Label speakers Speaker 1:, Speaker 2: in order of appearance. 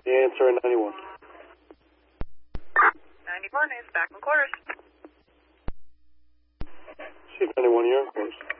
Speaker 1: The answer at 91.
Speaker 2: 91 is back in quarters.
Speaker 1: Chief 91, you're in quarters.